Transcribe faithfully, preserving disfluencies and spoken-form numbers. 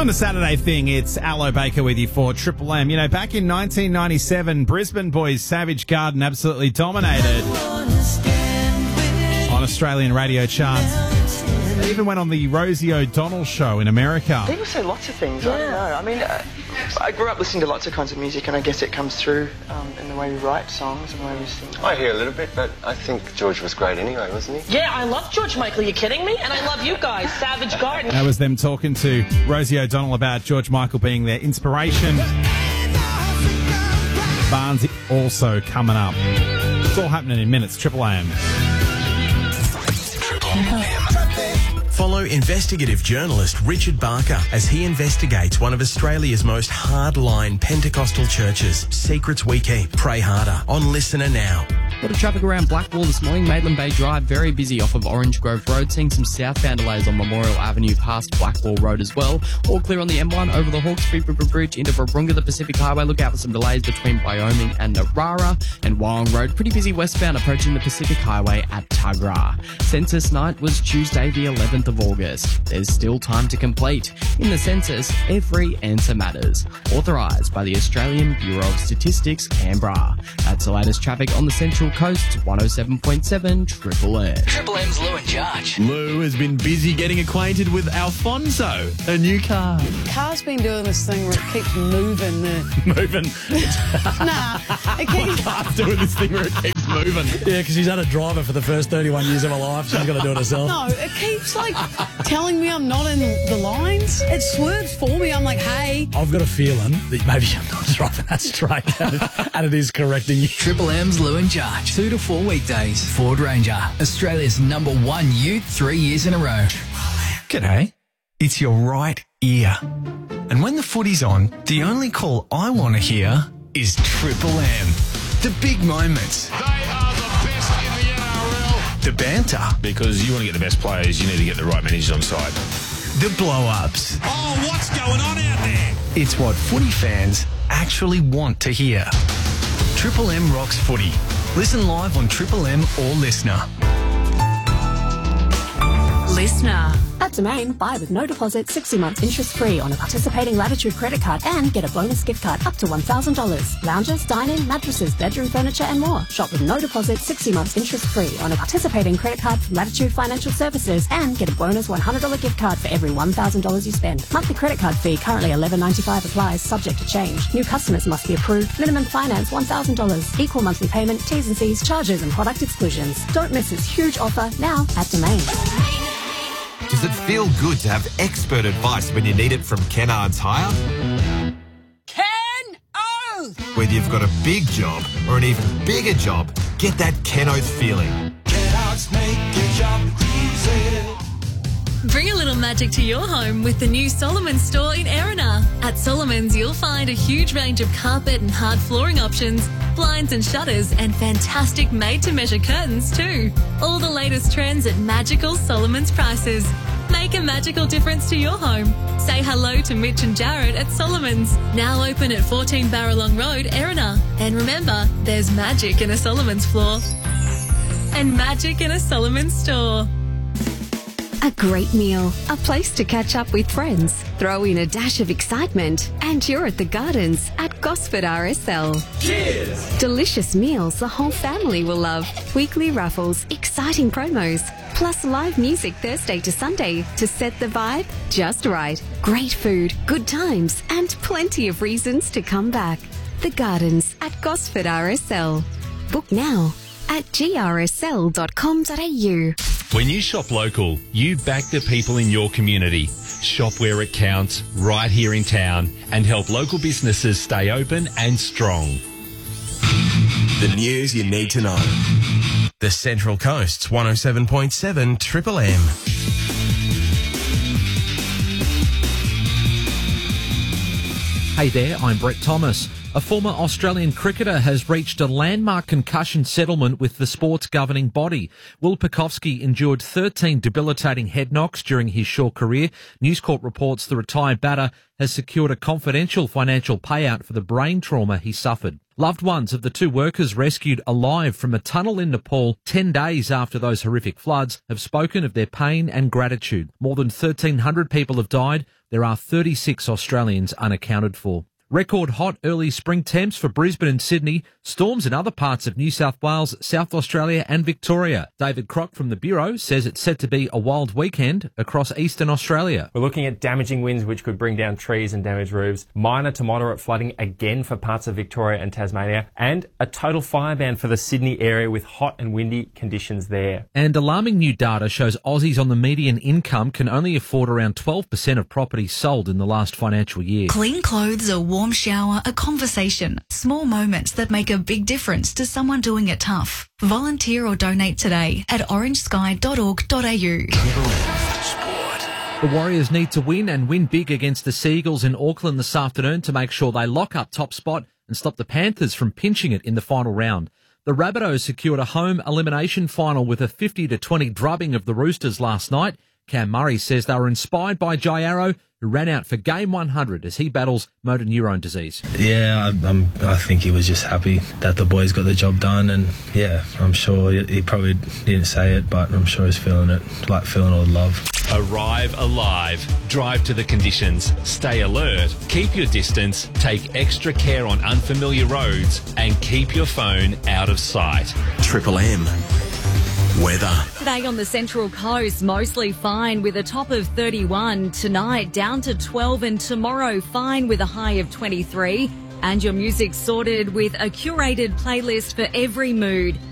Doing the Saturday thing, it's Allo Baker with you for Triple M. You know, back in nineteen ninety-seven, Brisbane boys Savage Garden absolutely dominated on Australian radio charts. They even went on the Rosie O'Donnell show in America. People say lots of things, yeah. I don't know. I mean, uh, I grew up listening to lots of kinds of music, and I guess it comes through um, in the way we write songs and the way we sing. I hear a little bit, but I think George was great anyway, wasn't he? Yeah, I love George Michael, are you kidding me? And I love you guys, Savage Garden. That was them talking to Rosie O'Donnell about George Michael being their inspiration. Barnes also coming up. It's all happening in minutes. Triple M. Triple M. Follow investigative journalist Richard Barker as he investigates one of Australia's most hardline Pentecostal churches. Secrets we keep. Pray harder. On Listener Now. A lot of traffic around Blackwall this morning. Maitland Bay Drive, very busy off of Orange Grove Road. Seeing some southbound delays on Memorial Avenue past Blackwall Road as well. All clear on the M one over the Hawkesbury River Bridge into Warunga, the Pacific Highway. Look out for some delays between Wyoming and Narara. And Wyong Road, pretty busy westbound approaching the Pacific Highway at Tuggerah. Census night was Tuesday the eleventh of August. There's still time to complete. In the census, every answer matters. Authorised by the Australian Bureau of Statistics, Canberra. That's the latest traffic on the Central Coast. one oh seven point seven Triple M. Triple M's Lou and Judge. Lou has been busy getting acquainted with Alfonso, her new car. Car's been doing this thing where it keeps moving. The... Moving? nah, it keeps... My car's doing this thing where it keeps moving. Yeah, because she's had a driver for the first thirty-one years of her life. She's got to do it herself. No, it keeps, like, telling me I'm not in the lines. It swerves for me. I'm like, hey. I've got a feeling that maybe I'm not driving that straight and it, and it is correcting you. Triple M's Lou and Judge. Two to four weekdays. Ford Ranger. Australia's number one youth three years in a row. G'day. It's your right ear. And when the footy's on, the only call I want to hear is Triple M. The big moments. They are the best in the N R L. The banter. Because you want to get the best players, you need to get the right managers on side. The blow-ups. Oh, what's going on out there? It's what footy fans actually want to hear. Triple M rocks footy. Listen live on Triple M or Listener. Listener. At Domain, buy with no deposit, sixty months interest-free on a participating Latitude credit card and get a bonus gift card up to one thousand dollars. Lounges, dining, mattresses, bedroom furniture and more. Shop with no deposit, sixty months interest-free on a participating credit card from Latitude Financial Services and get a bonus one hundred dollars gift card for every one thousand dollars you spend. Monthly credit card fee currently eleven ninety-five applies, subject to change. New customers must be approved. Minimum finance one thousand dollars. Equal monthly payment, T's and C's, charges and product exclusions. Don't miss this huge offer now at Domain. Does it feel good to have expert advice when you need it from Kennards Hire? Ken Oath! Whether you've got a big job or an even bigger job, get that Ken Oath feeling. Kennards make your job easy. Bring a little magic to your home with the new Solomon's store in Erina. At Solomon's, you'll find a huge range of carpet and hard flooring options, blinds and shutters, and fantastic made-to-measure curtains too. All the latest trends at magical Solomon's prices. Make a magical difference to your home. Say hello to Mitch and Jared at Solomon's. Now open at fourteen Barralong Road, Erina. And remember, there's magic in a Solomon's floor. And magic in a Solomon's store. A great meal, a place to catch up with friends, throw in a dash of excitement, and you're at the Gardens at Gosford R S L. Cheers! Delicious meals the whole family will love, weekly raffles, exciting promos, plus live music Thursday to Sunday to set the vibe just right. Great food, good times, and plenty of reasons to come back. The Gardens at Gosford R S L. Book now at g r s l dot com dot a u. When you shop local, you back the people in your community. Shop where it counts, right here in town, and help local businesses stay open and strong. The news you need to know. The Central Coast's one oh seven point seven Triple M. Hey there, I'm Brett Thomas. A former Australian cricketer has reached a landmark concussion settlement with the sport's governing body. Will Pekowski endured thirteen debilitating head knocks during his short career. News Corp reports the retired batter has secured a confidential financial payout for the brain trauma he suffered. Loved ones of the two workers rescued alive from a tunnel in Nepal ten days after those horrific floods have spoken of their pain and gratitude. More than thirteen hundred people have died. There are thirty-six Australians unaccounted for. Record hot early spring temps for Brisbane and Sydney, storms in other parts of New South Wales, South Australia and Victoria. David Crock from the Bureau says it's set to be a wild weekend across eastern Australia. We're looking at damaging winds which could bring down trees and damage roofs, minor to moderate flooding again for parts of Victoria and Tasmania, and a total fire ban for the Sydney area with hot and windy conditions there. And alarming new data shows Aussies on the median income can only afford around twelve percent of properties sold in the last financial year. Clean clothes, a warm shower, a conversation. Small moments that make a big difference to someone doing it tough. Volunteer or donate today at orange sky dot org dot a u. The Warriors need to win and win big against the Seagulls in Auckland this afternoon to make sure they lock up top spot and stop the Panthers from pinching it in the final round. The Rabbitohs secured a home elimination final with a fifty to twenty drubbing of the Roosters last night. Cam Murray says they were inspired by Jai Arrow, who ran out for game one hundred as he battles motor neurone disease. Yeah, I, I'm, I think he was just happy that the boys got the job done, and yeah, I'm sure he, he probably didn't say it, but I'm sure he's feeling it, like feeling all the love. Arrive alive. Drive to the conditions. Stay alert. Keep your distance. Take extra care on unfamiliar roads and keep your phone out of sight. Triple M. Weather. Today on the Central Coast, mostly fine with a top of thirty-one. Tonight, down to twelve, and tomorrow, fine with a high of twenty-three. And your music sorted with a curated playlist for every mood.